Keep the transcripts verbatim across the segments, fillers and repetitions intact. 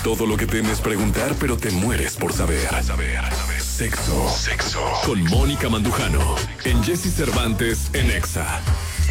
Todo lo que temes preguntar, pero te mueres por saber. Saber, saber. Sexo. Sexo. Con Mónica Mandujano. En Jessy Cervantes en Exa.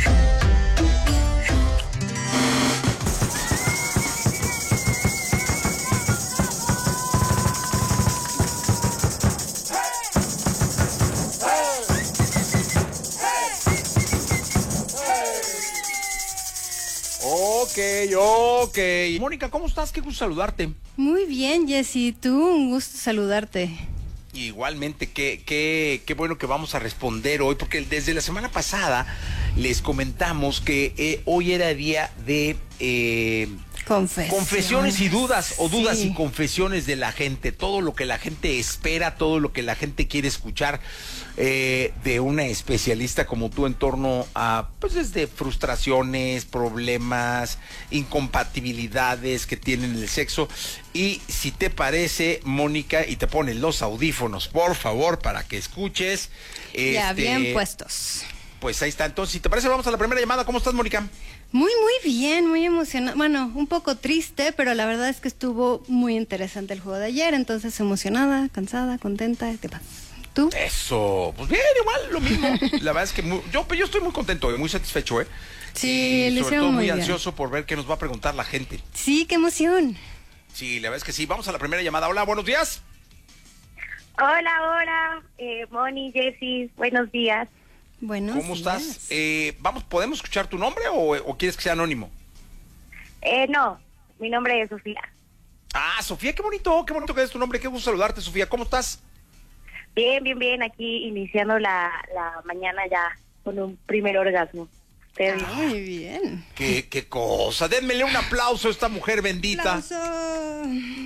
Ok, ok. Mónica, ¿cómo estás? Qué gusto saludarte. Muy bien, Jessy, tú, un gusto saludarte. Igualmente, qué, qué, qué bueno que vamos a responder hoy, porque desde la semana pasada les comentamos que eh, hoy era día de eh, confesiones. confesiones y dudas, o dudas Sí. y confesiones de la gente, todo lo que la gente espera, todo lo que la gente quiere escuchar eh, de una especialista como tú en torno a, pues desde frustraciones, problemas, incompatibilidades que tienen el sexo. Y si te parece, Mónica, y te pones los audífonos, por favor, para que escuches. Ya, este, bien puestos. Pues ahí está. Entonces, si te parece, vamos a la primera llamada. ¿Cómo estás, Mónica? Muy, muy bien, muy emocionada. Bueno, un poco triste, pero la verdad es que estuvo muy interesante el juego de ayer. Entonces, emocionada, cansada, contenta. ¿Qué pasa? ¿Tú? Eso. Pues bien, igual, lo mismo. La verdad es que muy, yo, yo estoy muy contento, muy satisfecho, ¿eh? Sí, y le sobre hicieron todo muy muy bien. ansioso por ver qué nos va a preguntar la gente. Sí, qué emoción. Sí, la verdad es que sí. Vamos a la primera llamada. Hola, buenos días. Hola, hola, eh, Moni, Jessy, buenos días. Buenos ¿Cómo días. estás? Eh, vamos, ¿podemos escuchar tu nombre o, o quieres que sea anónimo? Eh, no, mi nombre es Sofía. Ah, Sofía, qué bonito, qué bonito que es tu nombre. Qué gusto saludarte, Sofía. ¿Cómo estás? Bien, bien, bien, aquí iniciando la, la mañana ya con un primer orgasmo. Ustedes. Ah, muy bien. Qué, qué cosa. Dénmele un aplauso a esta mujer bendita. Aplauso.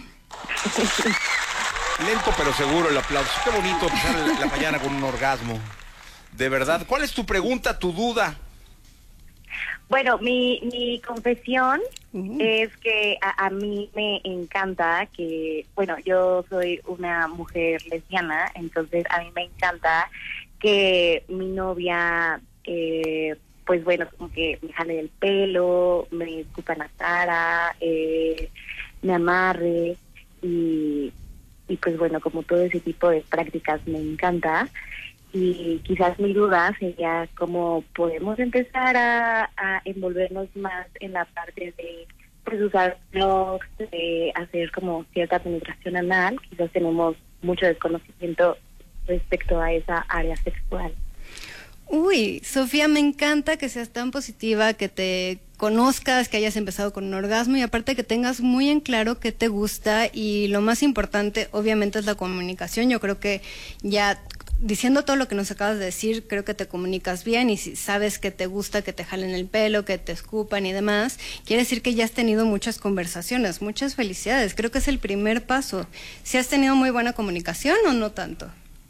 Lento pero seguro el aplauso. Qué bonito empezar la mañana con un orgasmo. De verdad. ¿Cuál es tu pregunta, tu duda? Bueno, mi, mi confesión Uh. es que a, a mí me encanta que, bueno, yo soy una mujer lesbiana, entonces a mí me encanta que mi novia, eh, pues bueno, como que me jale el pelo, me escupa en la cara, eh, me amarre y, y pues bueno, como todo ese tipo de prácticas me encanta. Y quizás mi duda sería cómo podemos empezar a, a envolvernos más en la parte de pues usar blogs, de hacer como cierta penetración anal. Quizás tenemos mucho desconocimiento respecto a esa área sexual. Uy, Sofía, me encanta que seas tan positiva, que te conozcas, que hayas empezado con un orgasmo y aparte que tengas muy en claro qué te gusta y lo más importante obviamente es la comunicación. Yo creo que ya diciendo todo lo que nos acabas de decir, creo que te comunicas bien y si sabes que te gusta que te jalen el pelo, que te escupan y demás, quiere decir que ya has tenido muchas conversaciones. Muchas felicidades, creo que es el primer paso. ¿Si has tenido muy buena comunicación o no tanto?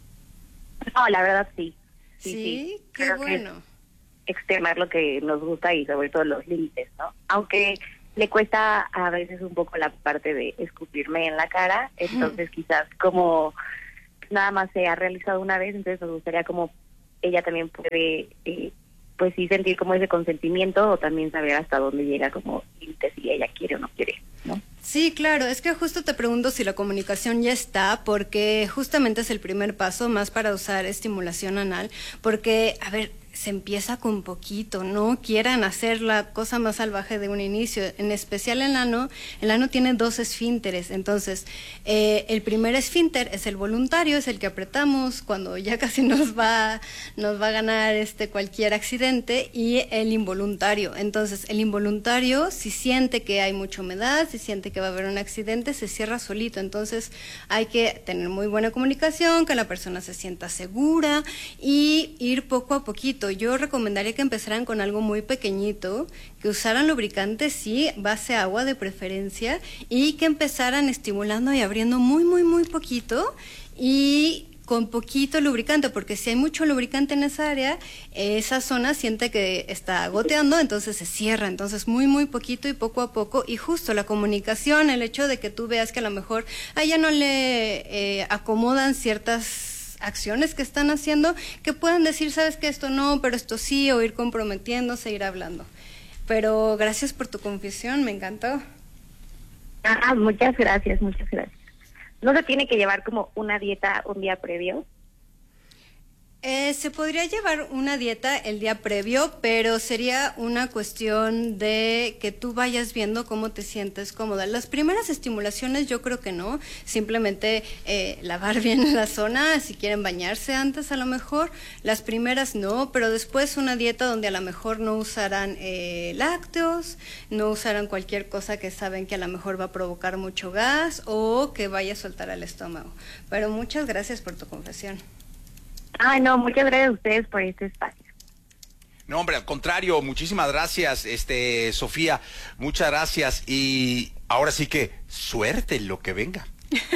No, la verdad sí. Sí, Sí, sí. qué Creo que bueno. externar lo que nos gusta y sobre todo los límites, ¿no? Aunque le cuesta a veces un poco la parte de escupirme en la cara, entonces quizás como nada más se ha realizado una vez, entonces nos gustaría como ella también puede, eh, pues sí sentir como ese consentimiento o también saber hasta dónde llega como límites si ella quiere o no quiere, ¿no? Sí, claro, es que justo te pregunto si la comunicación ya está, porque justamente es el primer paso más para usar estimulación anal, porque, a ver, se empieza con poquito, no quieran hacer la cosa más salvaje de un inicio, en especial el ano, el ano tiene dos esfínteres, entonces eh, el primer esfínter es el voluntario, es el que apretamos cuando ya casi nos va, nos va a ganar este cualquier accidente, y el involuntario, entonces el involuntario si siente que hay mucha humedad, si siente que va a haber un accidente, se cierra solito, entonces hay que tener muy buena comunicación, que la persona se sienta segura y ir poco a poquito. Yo recomendaría que empezaran con algo muy pequeñito, que usaran lubricante, sí, base agua de preferencia, y que empezaran estimulando y abriendo muy, muy, muy poquito y con poquito lubricante, porque si hay mucho lubricante en esa área, esa zona siente que está goteando, entonces se cierra, entonces muy, muy poquito y poco a poco, y justo la comunicación, el hecho de que tú veas que a lo mejor a ella no le eh, acomodan ciertas acciones que están haciendo, que puedan decir, sabes que esto no, pero esto sí, o ir comprometiéndose, ir hablando. Pero gracias por tu confesión, me encantó. Ah, muchas gracias, muchas gracias. ¿No se tiene que llevar como una dieta un día previo? Eh, se podría llevar una dieta el día previo, pero sería una cuestión de que tú vayas viendo cómo te sientes cómoda. Las primeras estimulaciones yo creo que no, simplemente eh, lavar bien la zona, si quieren bañarse antes a lo mejor, las primeras no, pero después una dieta donde a lo mejor no usarán eh, lácteos, no usarán cualquier cosa que saben que a lo mejor va a provocar mucho gas o que vaya a soltar al estómago. Pero muchas gracias por tu confesión. Ay, no, muchas gracias a ustedes por este espacio. No, hombre, al contrario, muchísimas gracias, este, Sofía, muchas gracias, y ahora sí que suerte en lo que venga.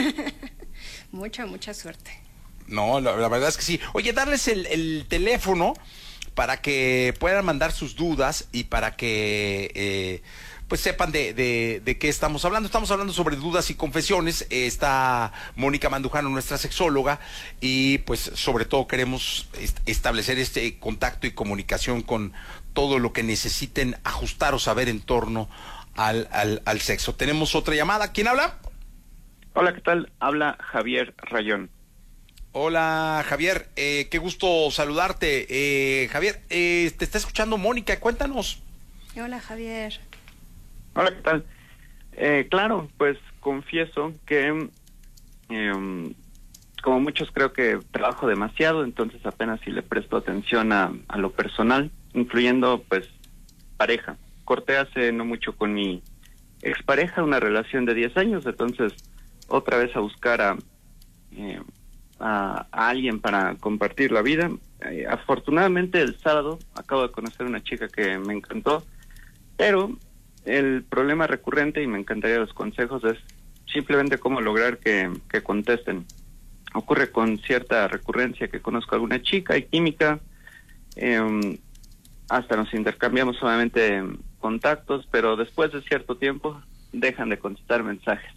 Mucha, mucha suerte. No, la, la verdad es que sí. Oye, darles el, el teléfono para que puedan mandar sus dudas y para que eh, pues sepan de, de, de qué estamos hablando. Estamos hablando sobre dudas y confesiones. Eh, está Mónica Mandujano, nuestra sexóloga, y pues sobre todo queremos est- establecer este contacto y comunicación con todo lo que necesiten ajustar o saber en torno al, al, al sexo. Tenemos otra llamada. ¿Quién habla? Hola, ¿qué tal? Habla Javier Rayón. Hola, Javier. Eh, qué gusto saludarte. Eh, Javier, eh, te está escuchando Mónica. Cuéntanos. Hola, Javier. Hola, ¿qué tal? Eh, claro, pues confieso que, eh, como muchos, creo que trabajo demasiado, entonces apenas si le presto atención a, a lo personal, incluyendo, pues, pareja. Corté hace no mucho con mi expareja, una relación de diez años, entonces otra vez a buscar a, eh, a, a alguien para compartir la vida. Eh, afortunadamente el sábado acabo de conocer una chica que me encantó, pero el problema recurrente, y me encantaría los consejos, es simplemente cómo lograr que, que contesten. Ocurre con cierta recurrencia que conozco a alguna chica, hay química, eh, hasta nos intercambiamos solamente contactos, pero después de cierto tiempo dejan de contestar mensajes.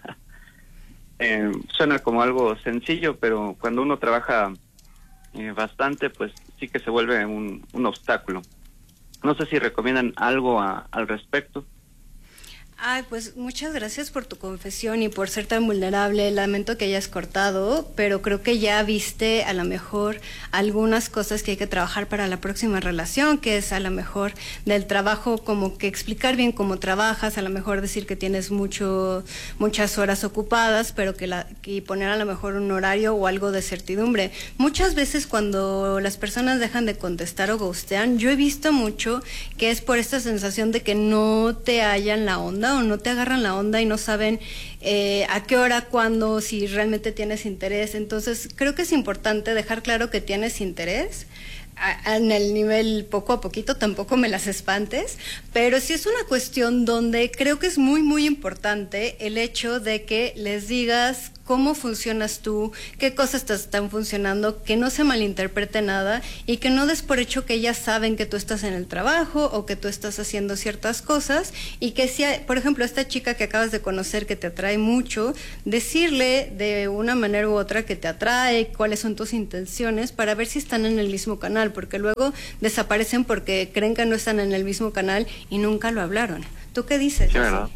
eh, suena como algo sencillo, pero cuando uno trabaja eh, bastante, pues sí que se vuelve un, un obstáculo. No sé si recomiendan algo a, al respecto. Ay, pues muchas gracias por tu confesión y por ser tan vulnerable. Lamento que hayas cortado, pero creo que ya viste a lo mejor algunas cosas que hay que trabajar para la próxima relación, que es a lo mejor del trabajo, como que explicar bien cómo trabajas, a lo mejor decir que tienes mucho, muchas horas ocupadas, pero que, la, que poner a lo mejor un horario o algo de certidumbre. Muchas veces cuando las personas dejan de contestar o ghostean, yo he visto mucho que es por esta sensación de que no te hallan la onda, o no te agarran la onda y no saben eh, a qué hora, cuándo, si realmente tienes interés. Entonces creo que es importante dejar claro que tienes interés a, en el nivel poco a poquito, tampoco me las espantes, pero sí es una cuestión donde creo que es muy muy importante el hecho de que les digas cómo funcionas tú, qué cosas te están funcionando, que no se malinterprete nada y que no des por hecho que ellas saben que tú estás en el trabajo o que tú estás haciendo ciertas cosas, y que si, por ejemplo, esta chica que acabas de conocer que te atrae mucho, decirle de una manera u otra que te atrae, cuáles son tus intenciones, para ver si están en el mismo canal, porque luego desaparecen porque creen que no están en el mismo canal y nunca lo hablaron. ¿Tú qué dices? Sí, ¿verdad?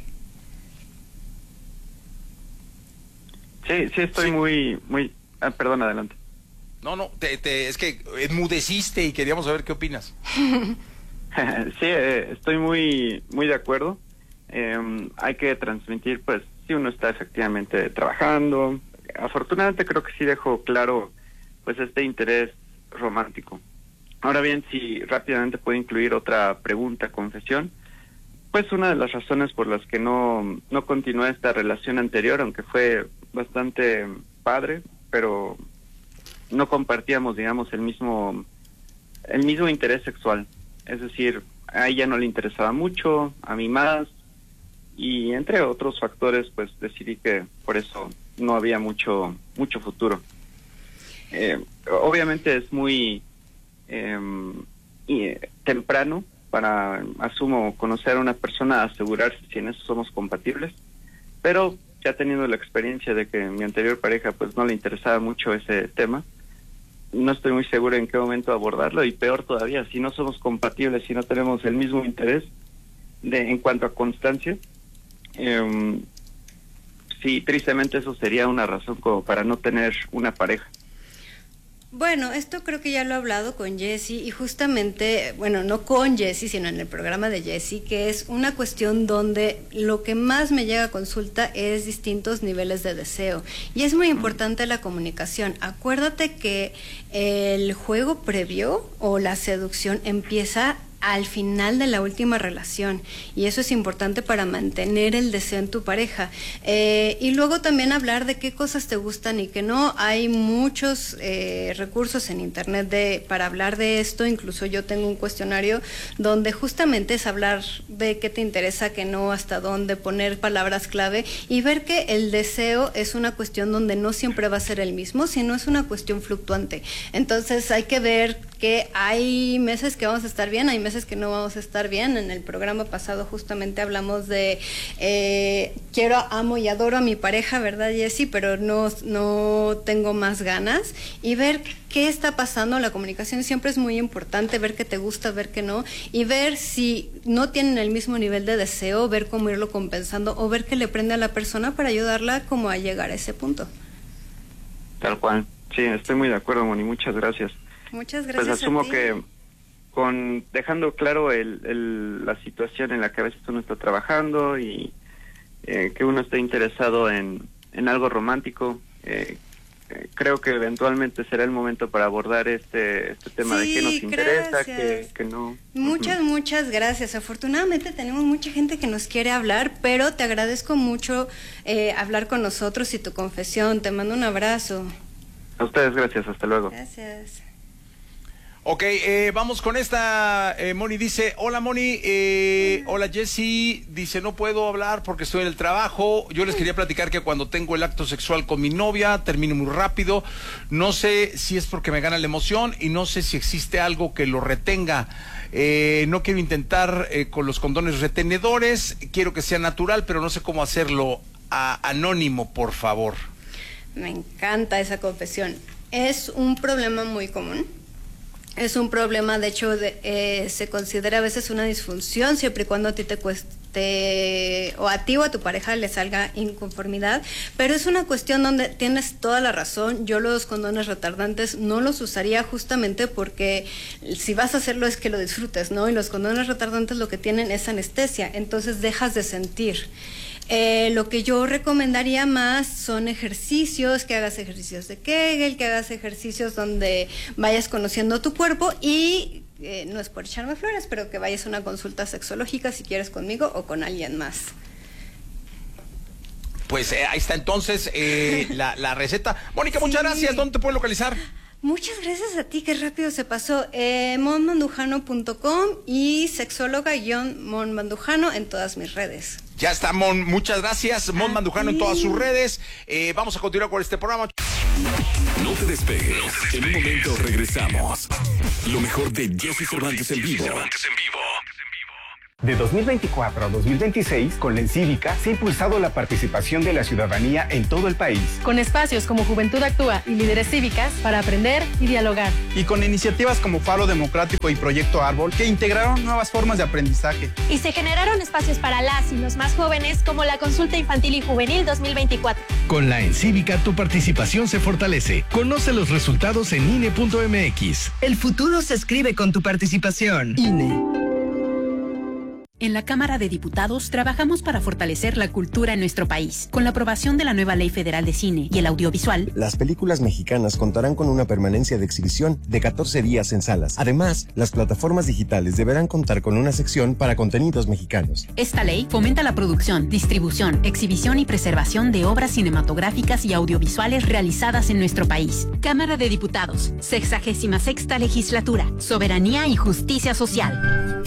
Sí, sí, estoy sí. muy, muy... Ah, perdón, adelante. No, no, te, te, es que enmudeciste y queríamos saber qué opinas. Sí, eh, estoy muy, muy de acuerdo. Eh, hay que transmitir, pues, si uno está efectivamente trabajando. Afortunadamente creo que sí dejo claro, pues, este interés romántico. Ahora bien, si rápidamente puedo incluir otra pregunta, confesión. Pues una de las razones por las que no, no continué esta relación anterior, aunque fue bastante padre, pero no compartíamos, digamos, el mismo el mismo interés sexual. Es decir, a ella no le interesaba mucho, a mí más, y entre otros factores, pues decidí que por eso no había mucho mucho futuro. Eh, obviamente es muy eh, y, temprano para, asumo, conocer a una persona, asegurarse si en eso somos compatibles, pero ya teniendo la experiencia de que mi anterior pareja pues no le interesaba mucho ese tema, no estoy muy seguro en qué momento abordarlo, y peor todavía, si no somos compatibles, si no tenemos el mismo interés de, en cuanto a constancia, eh, sí, tristemente eso sería una razón como para no tener una pareja. Bueno, esto creo que ya lo he hablado con Jessy y justamente, bueno, no con Jessy, sino en el programa de Jessy, que es una cuestión donde lo que más me llega a consulta es distintos niveles de deseo. Y es muy importante la comunicación. Acuérdate que el juego previo o la seducción empieza al final de la última relación y eso es importante para mantener el deseo en tu pareja, eh, y luego también hablar de qué cosas te gustan y qué no. Hay muchos eh, recursos en internet de, para hablar de esto, incluso yo tengo un cuestionario donde justamente es hablar de qué te interesa, qué no, hasta dónde, poner palabras clave y ver que el deseo es una cuestión donde no siempre va a ser el mismo, sino es una cuestión fluctuante. Entonces hay que ver que hay meses que vamos a estar bien, hay meses que no vamos a estar bien. En el programa pasado justamente hablamos de eh, quiero, amo y adoro a mi pareja, ¿verdad, Jessy? Pero no, no tengo más ganas. Y ver qué está pasando. La comunicación siempre es muy importante, ver qué te gusta, ver qué no, y ver si no tienen el mismo nivel de deseo, ver cómo irlo compensando o ver qué le prende a la persona para ayudarla como a llegar a ese punto. Tal cual. Sí, estoy muy de acuerdo, Moni. Muchas gracias. Muchas gracias. Pues asumo a ti. que con dejando claro el, el, la situación en la que a veces uno está trabajando y eh, que uno está interesado en, en algo romántico, eh, eh, creo que eventualmente será el momento para abordar este este tema sí, de qué nos interesa, gracias. qué, qué no. Muchas, uh-huh. muchas gracias. Afortunadamente tenemos mucha gente que nos quiere hablar, pero te agradezco mucho eh, hablar con nosotros y tu confesión. Te mando un abrazo. A ustedes, gracias. Hasta luego. Gracias. Ok, eh, vamos con esta. eh, Moni dice, hola Moni, eh, hola Jessy, dice, no puedo hablar porque estoy en el trabajo. Yo les quería platicar que cuando tengo el acto sexual con mi novia, termino muy rápido. No sé si es porque me gana la emoción y no sé si existe algo que lo retenga. Eh, no quiero intentar eh, con los condones retenedores, quiero que sea natural, pero no sé cómo hacerlo. A, anónimo, por favor. Me encanta esa confesión. Es un problema muy común. Es un problema, de hecho, de, eh, se considera a veces una disfunción, siempre y cuando a ti te cueste, o a ti o a tu pareja le salga inconformidad, pero es una cuestión donde tienes toda la razón. Yo los condones retardantes no los usaría justamente porque si vas a hacerlo es que lo disfrutes, ¿no? Y los condones retardantes lo que tienen es anestesia, entonces dejas de sentir. Eh, lo que yo recomendaría más son ejercicios, que hagas ejercicios de Kegel, que hagas ejercicios donde vayas conociendo tu cuerpo y eh, no es por echarme flores, pero que vayas a una consulta sexológica si quieres conmigo o con alguien más. Pues eh, ahí está entonces eh, la, la receta. Mónica, muchas sí. gracias. ¿Dónde te puedes localizar? Muchas gracias a ti, qué rápido se pasó. Eh, mon mandujano punto com y sexóloga-mon mandujano en todas mis redes. Ya está, Mon. Muchas gracias. Mon Mandujano en todas sus redes. Eh, vamos a continuar con este programa. No te despegues. En un momento regresamos. Lo mejor de Jessy Cervantes en vivo. De dos mil veinticuatro a dos mil veintiséis, con la Encívica se ha impulsado la participación de la ciudadanía en todo el país. Con espacios como Juventud Actúa y Líderes Cívicas para aprender y dialogar. Y con iniciativas como Faro Democrático y Proyecto Árbol que integraron nuevas formas de aprendizaje. Y se generaron espacios para las y los más jóvenes como la Consulta Infantil y Juvenil dos mil veinticuatro. Con la Encívica tu participación se fortalece. Conoce los resultados en I N E punto M X. El futuro se escribe con tu participación. I N E. En la Cámara de Diputados trabajamos para fortalecer la cultura en nuestro país. Con la aprobación de la nueva Ley Federal de Cine y el Audiovisual, las películas mexicanas contarán con una permanencia de exhibición de catorce días en salas. Además, las plataformas digitales deberán contar con una sección para contenidos mexicanos. Esta ley fomenta la producción, distribución, exhibición y preservación de obras cinematográficas y audiovisuales realizadas en nuestro país. Cámara de Diputados, sexagésima sexta legislatura, soberanía y justicia social.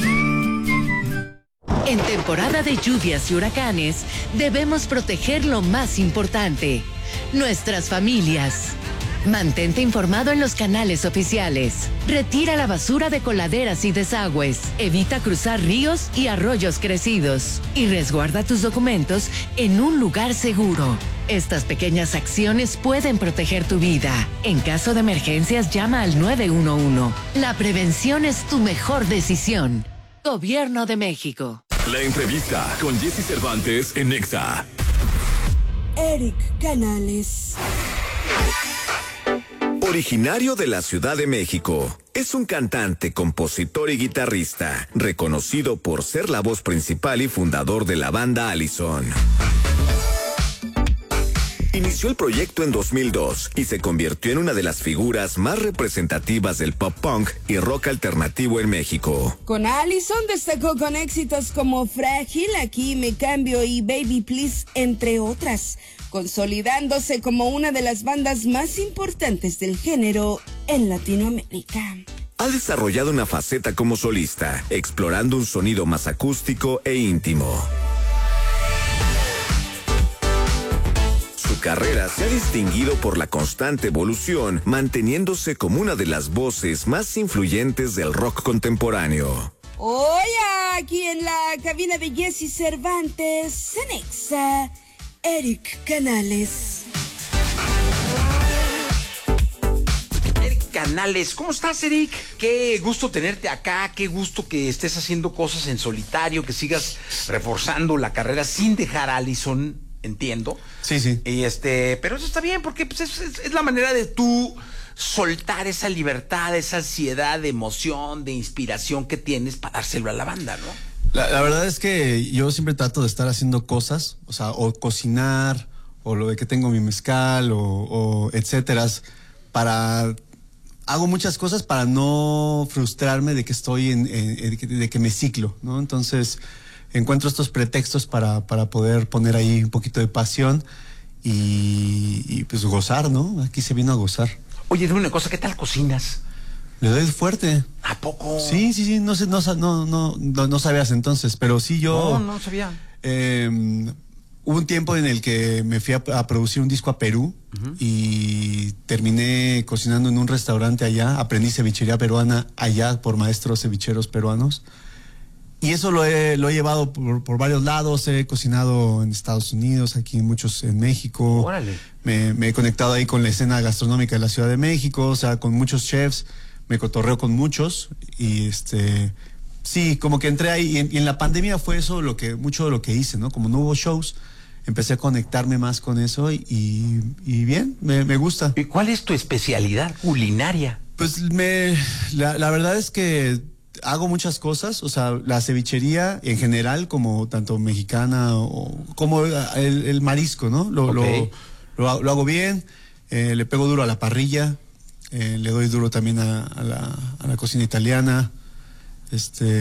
En temporada de lluvias y huracanes, debemos proteger lo más importante, nuestras familias. Mantente informado en los canales oficiales. Retira la basura de coladeras y desagües. Evita cruzar ríos y arroyos crecidos. Y resguarda tus documentos en un lugar seguro. Estas pequeñas acciones pueden proteger tu vida. En caso de emergencias, llama al nueve uno uno. La prevención es tu mejor decisión. Gobierno de México. La entrevista con Jessy Cervantes en Nexa. Eric Canales. Originario de la Ciudad de México, es un cantante, compositor y guitarrista, reconocido por ser la voz principal y fundador de la banda Allison. Inició el proyecto en dos mil dos y se convirtió en una de las figuras más representativas del pop punk y rock alternativo en México. Con Allison destacó con éxitos como Frágil, Aquí me cambio y Baby Please, entre otras, consolidándose como una de las bandas más importantes del género en Latinoamérica. Ha desarrollado una faceta como solista, explorando un sonido más acústico e íntimo. Su carrera se ha distinguido por la constante evolución, manteniéndose como una de las voces más influyentes del rock contemporáneo. Hoy aquí en la cabina de Jessy Cervantes, Cenexa, Eric Canales. Eric Canales, ¿cómo estás, Eric? Qué gusto tenerte acá, qué gusto que estés haciendo cosas en solitario, que sigas reforzando la carrera sin dejar a Allison, entiendo. Sí, sí. Y este, pero eso está bien, porque pues, es, es, es la manera de tú soltar esa libertad, esa ansiedad de emoción, de inspiración que tienes para dárselo a la banda, ¿no? La, la verdad es que yo siempre trato de estar haciendo cosas, o sea, o cocinar, o lo de que tengo mi mezcal, o, o etcétera, para... Hago muchas cosas para no frustrarme de que estoy en, en, en de que me ciclo, ¿no? Entonces encuentro estos pretextos para, para poder poner ahí un poquito de pasión y, y pues gozar, ¿no? Aquí se vino a gozar. Oye, dime una cosa, ¿qué tal cocinas? Le doy fuerte. ¿A poco? Sí, sí, sí, no sé, no, no, no, no, no sabías entonces, pero sí yo... No, no sabía. Eh, hubo un tiempo en el que me fui a, a producir un disco a Perú, uh-huh, y terminé cocinando en un restaurante allá, aprendí cevichería peruana allá por maestros cevicheros peruanos. Y eso lo he, lo he llevado por, por varios lados, he cocinado en Estados Unidos, aquí muchos en México. Órale. Me, me he conectado ahí con la escena gastronómica de la Ciudad de México, o sea, con muchos chefs, me cotorreo con muchos y este... Sí, como que entré ahí y en, y en la pandemia fue eso lo que, mucho de lo que hice, ¿no? Como no hubo shows, empecé a conectarme más con eso y, y, y bien, me, me gusta. ¿Y cuál es tu especialidad culinaria? Pues me, la, la verdad es que hago muchas cosas, o sea, la cevichería en general, como tanto mexicana o como el, el marisco, ¿no? Lo, okay. lo, lo, lo hago bien, eh, le pego duro a la parrilla, eh, le doy duro también a, a, la, a la cocina italiana, este,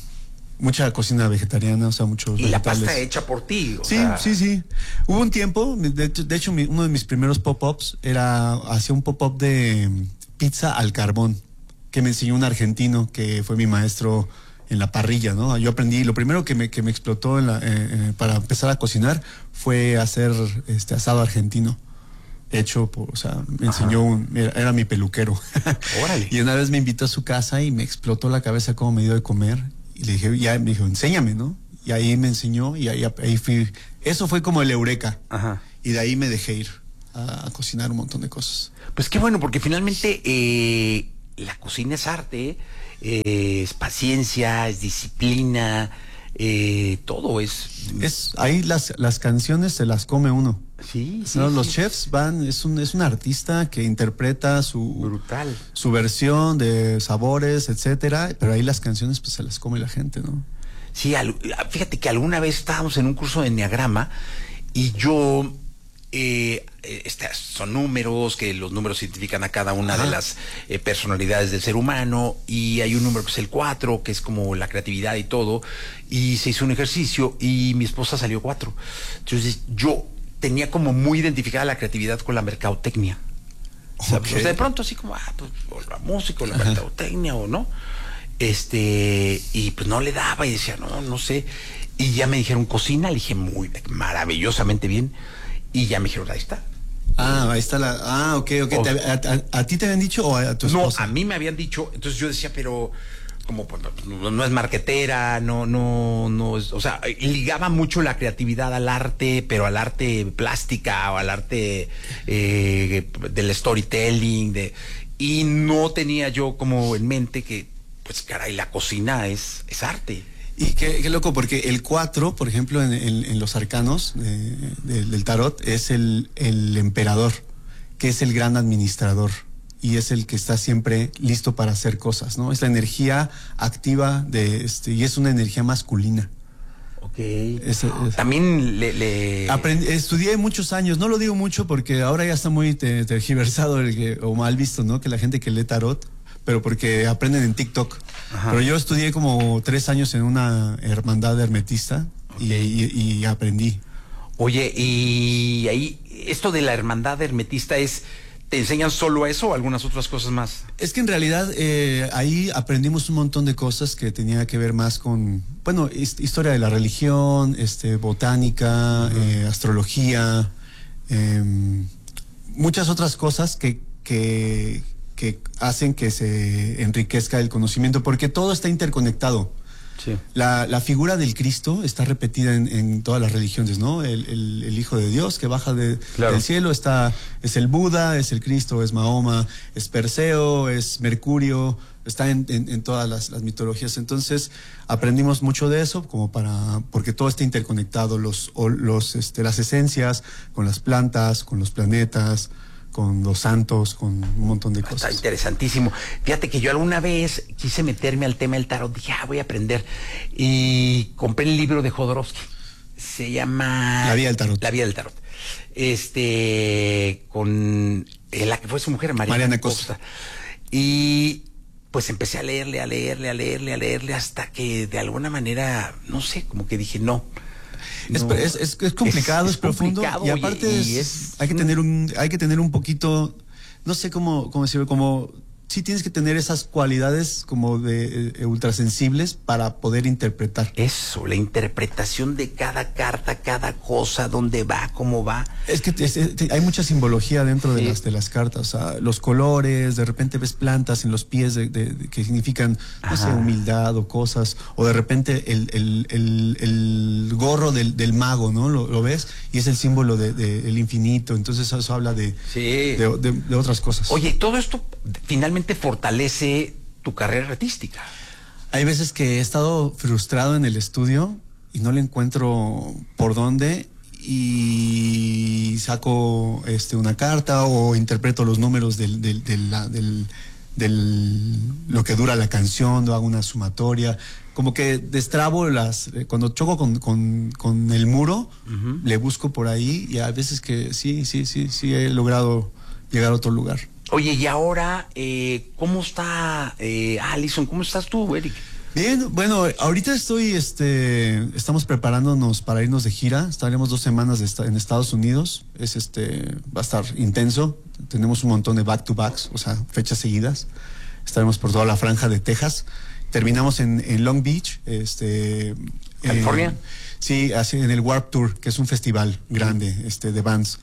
mucha cocina vegetariana, o sea, muchos y vegetales. La pasta hecha por ti. O sí, sea... sí, sí. Hubo un tiempo, de, de hecho, mi, uno de mis primeros pop-ups era, hacía un pop-up de pizza al carbón, que me enseñó un argentino que fue mi maestro en la parrilla, ¿no? Yo aprendí, lo primero que me, que me explotó en la, eh, para empezar a cocinar fue hacer este asado argentino. Hecho por, o sea, me enseñó, un, era, era mi peluquero. Órale. Y una vez me invitó a su casa y me explotó la cabeza cómo me dio de comer. Y le dije, ya, me dijo, enséñame, ¿no? Y ahí me enseñó y ahí, ahí fui. Eso fue como el eureka. Ajá. Y de ahí me dejé ir a, a cocinar un montón de cosas. Pues qué bueno, porque finalmente eh, la cocina es arte, eh, es paciencia, es disciplina, eh, todo es... es ahí las, las canciones se las come uno. Sí, sí, ¿no? sí. Los chefs van, es un, es un artista que interpreta su... Brutal. Su versión de sabores, etcétera, pero ahí las canciones pues se las come la gente, ¿no? Sí, al, fíjate que alguna vez estábamos en un curso de enneagrama y yo... Eh, este, son números, que los números identifican a cada una Ajá. de las eh, personalidades del ser humano, y hay un número que es el cuatro, que es como la creatividad y todo, y se hizo un ejercicio y mi esposa salió cuatro. Entonces yo tenía como muy identificada la creatividad con la mercadotecnia. O sea, okay. pues de pronto así como, ah, pues o la música o la Ajá. mercadotecnia o no. Este, y pues no le daba y decía, no, no sé. Y ya me dijeron cocina, le dije muy maravillosamente bien. Y ya me dijeron, ahí está. Ah, ahí está la... Ah, ok, ok. O, ¿Te, a, a, ¿A ti te habían dicho o a tu esposa? No, a mí me habían dicho. Entonces yo decía, pero... como pues, no, no es marquetera, no, no, no es... O sea, ligaba mucho la creatividad al arte, pero al arte plástica o al arte eh, del storytelling. De, y no tenía yo como en mente que, pues caray, la cocina es, es arte. Y qué, qué loco, porque el cuatro, por ejemplo, en, en, en los arcanos de, de, del tarot, es el, el emperador, que es el gran administrador y es el que está siempre listo para hacer cosas, ¿no? Es la energía activa de este, y es una energía masculina. Ok. Es, es, También le... le... Aprendí, estudié muchos años, no lo digo mucho porque ahora ya está muy te, tergiversado el que, o mal visto, ¿no? Que la gente que lee tarot, pero porque aprenden en TikTok. Ajá. Pero yo estudié como tres años en una hermandad hermetista. Okay. y, y, y aprendí. Oye, y ahí, esto de la hermandad hermetista es, ¿te enseñan solo eso o algunas otras cosas más? Es que en realidad eh, ahí aprendimos un montón de cosas que tenía que ver más con, bueno, historia de la religión, este, botánica, uh-huh. eh, astrología, eh, muchas otras cosas que, que que hacen que se enriquezca el conocimiento, porque todo está interconectado. Sí. La, la figura del Cristo está repetida en, en todas las religiones, ¿no? El, el, el Hijo de Dios que baja de, claro. del cielo está, es el Buda, es el Cristo, es Mahoma, es Perseo, es Mercurio, está en, en, en todas las, las mitologías. Entonces aprendimos mucho de eso, como para, porque todo está interconectado, los, los, este, las esencias con las plantas, con los planetas, con los santos, con un montón de cosas. Está interesantísimo. Fíjate que yo alguna vez quise meterme al tema del tarot, dije, ah, voy a aprender. Y compré el libro de Jodorowsky. Se llama... La Vía del Tarot. La Vía del Tarot. Este, con eh, la que fue su mujer, Mariana, Mariana Costa. Costa. Y pues empecé a leerle, a leerle, a leerle, a leerle, hasta que de alguna manera, no sé, como que dije, no. Es, no, es, es, es complicado, es, es profundo y aparte oye, y es, es, hay que tener un hay que tener un poquito, no sé cómo cómo decirlo, como sí tienes que tener esas cualidades como de eh, ultrasensibles para poder interpretar. Eso, la interpretación de cada carta, cada cosa, dónde va, cómo va. Es que es, es, hay mucha simbología dentro sí. de las de las cartas, o sea, los colores, de repente ves plantas en los pies de, de, de, que significan, no Ajá. sé, humildad o cosas, o de repente el, el, el, el gorro del, del mago, ¿no? Lo, lo ves y es el símbolo del de, de infinito, entonces eso habla de, sí. de, de, de otras cosas. Oye, todo esto finalmente fortalece tu carrera artística. Hay veces que he estado frustrado en el estudio y no le encuentro por dónde y saco este una carta o interpreto los números del del del, del, del lo que dura la canción, o hago una sumatoria, como que destrabo las cuando choco con con, con el muro, uh-huh. le busco por ahí y a veces que sí sí sí sí he logrado llegar a otro lugar. Oye, y ahora, eh, ¿cómo está eh, Allison? ¿Cómo estás tú, Eric? Bien, bueno, ahorita estoy, este, estamos preparándonos para irnos de gira. Estaremos dos semanas de esta, en Estados Unidos. Es, este, va a estar intenso. Tenemos un montón de back-to-backs, o sea, fechas seguidas. Estaremos por toda la franja de Texas. Terminamos en, en Long Beach, este, ¿California? Eh, sí, así en el Warped Tour, que es un festival grande, uh-huh. este, de bands.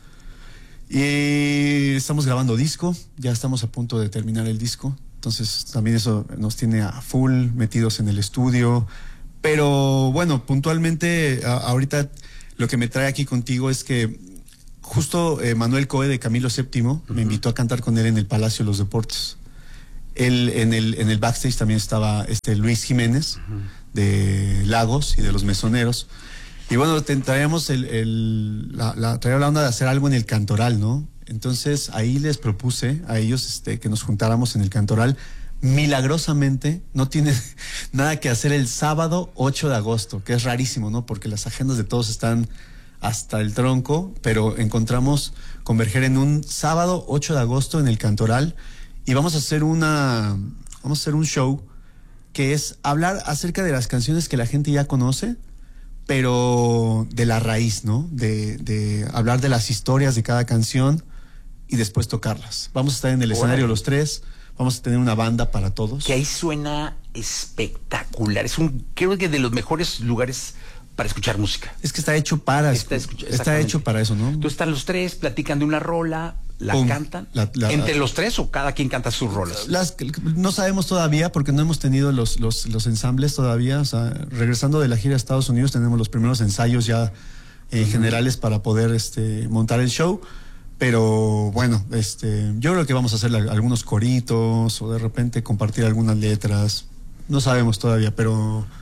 Y estamos grabando disco, ya estamos a punto de terminar el disco, entonces también eso nos tiene a full metidos en el estudio, pero bueno, puntualmente a, ahorita lo que me trae aquí contigo es que justo eh, Manuel Coe de Camilo séptimo uh-huh. me invitó a cantar con él en el Palacio de los Deportes. Él en el, en el backstage también estaba este Luis Jiménez uh-huh. de Lagos y de Los Mesoneros. Y bueno, te, traíamos el, el, la, la, traía la onda de hacer algo en el Cantoral, ¿no? Entonces ahí les propuse a ellos este, que nos juntáramos en el Cantoral. Milagrosamente no tienen nada que hacer el sábado ocho de agosto, que es rarísimo, ¿no? Porque las agendas de todos están hasta el tronco, pero encontramos converger en un sábado ocho de agosto en el Cantoral y vamos a hacer una, vamos a hacer un show que es hablar acerca de las canciones que la gente ya conoce, pero de la raíz, ¿no? De, de hablar de las historias de cada canción y después tocarlas. Vamos a estar en el Órale. escenario los tres, vamos a tener una banda para todos. Que ahí suena espectacular, es un, creo que de los mejores lugares para escuchar música. Es que está hecho para, está, está hecho para eso, ¿no? Entonces están los tres, platican de una rola, la Pum, cantan, la, la, entre los tres o cada quien canta sus rolas. Las, no sabemos todavía porque no hemos tenido los, los, los ensambles todavía, o sea, regresando de la gira a Estados Unidos tenemos los primeros ensayos ya eh, uh-huh. generales para poder este, montar el show, pero bueno, este, yo creo que vamos a hacer la, algunos coritos o de repente compartir algunas letras, no sabemos todavía, pero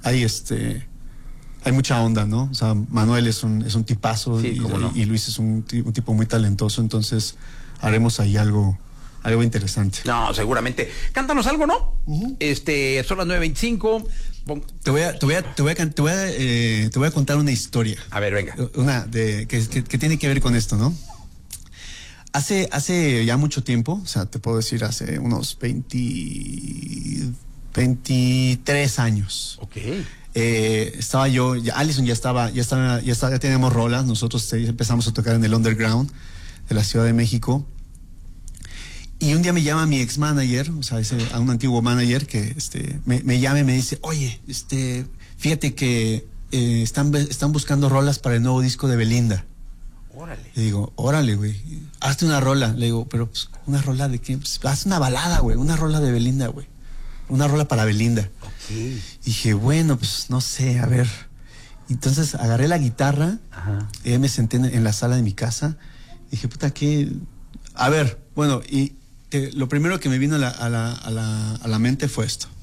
hay este... Hay mucha onda, ¿no? O sea, Manuel es un, es un tipazo sí, y, no. y Luis es un, un tipo muy talentoso, entonces haremos ahí algo, algo interesante. No, seguramente. Cántanos algo, ¿no? Uh-huh. Este, son las nueve veinticinco. Te voy a, te voy a, te voy a, te voy a, eh, te voy a contar una historia. A ver, venga. Una de que, que, que tiene que ver con esto, ¿no? Hace, hace ya mucho tiempo, o sea, te puedo decir hace unos veinte, veintitrés años. Ok. Eh, estaba yo, ya, Allison ya estaba, ya estaba, ya estaba, ya teníamos rolas, nosotros empezamos a tocar en el underground de la Ciudad de México. Y un día me llama mi ex manager, o sea, ese, a un antiguo manager que este, me, me llama y me dice, oye, este, fíjate que eh, están, están buscando rolas para el nuevo disco de Belinda. Órale. Le digo, órale, güey, hazte una rola. Le digo, pero pues, ¿una rola de qué? Pues, haz una balada, güey, una rola de Belinda, güey. Una rola para Belinda. Okay. Y dije, bueno, pues no sé, a ver. Entonces agarré la guitarra, ajá, y me senté en, en la sala de mi casa. Y dije, puta, ¿qué? A ver, bueno, y te, lo primero que me vino a la, a, la, a, la, a la mente fue esto.